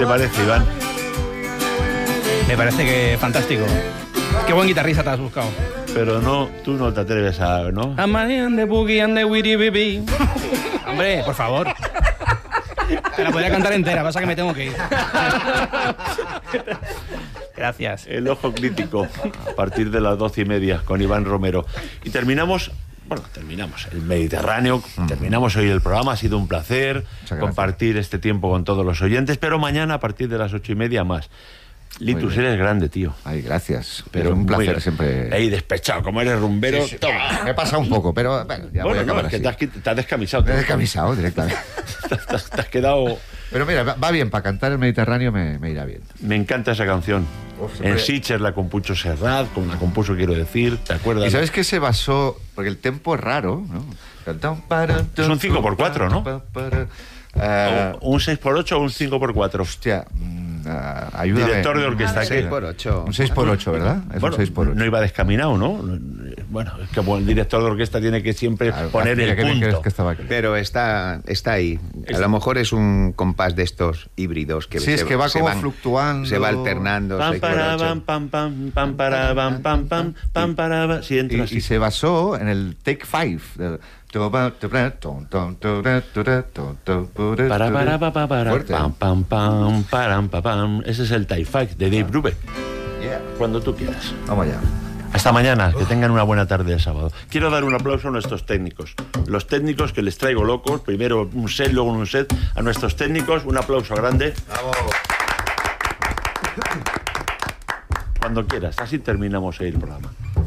te parece, Iván? Me parece que fantástico. Qué buen guitarrista te has buscado. Pero no, tú no te atreves a, ¿no? I'm a man de boogie and the witty baby. Hombre, por favor. Te la podría cantar entera, pasa que me tengo que ir. Gracias. El ojo crítico, a partir de las 12:30, con Iván Romero. Y terminamos el Mediterráneo, terminamos hoy el programa, ha sido un placer compartir este tiempo con todos los oyentes, pero mañana a partir de las 8:30 más. Litus, eres grande, tío. Ay, gracias. Pero es un placer siempre. Ahí despechado, como eres rumbero. Sí. Toma. Me pasa un poco, pero bueno, ya voy a acabar así. Te has descamisado. Me he descamisado directamente. te has quedado... Pero mira, va bien, para cantar el Mediterráneo me irá bien. Me encanta esa canción. En Sitges la compuso Serrat, la compuso, quiero decir, ¿te acuerdas? ¿Y sabes qué se basó? Porque el tempo es raro, ¿no? Es un 5x4, ¿no? ¿Un 6x8 o un 5x4? Hostia, ayúdame. Director de orquesta. Un 6x8. Un 6x8, ¿verdad? Es bueno, un 6x8. No iba descaminado, ¿no? Bueno, es que el director de orquesta tiene que siempre poner el punto. Pero está ahí. A lo mejor es un compás de estos híbridos que es que va como fluctuando. Se va alternando. Y se basó en el Take 5. Ese es el Take 5 de Dave Brubeck. Cuando tú quieras. Vamos allá. Hasta mañana, que tengan una buena tarde de sábado. Quiero dar un aplauso a nuestros técnicos. Los técnicos que les traigo locos, primero un set, luego un set. A nuestros técnicos, un aplauso grande. ¡Bravo! Cuando quieras, así terminamos el programa.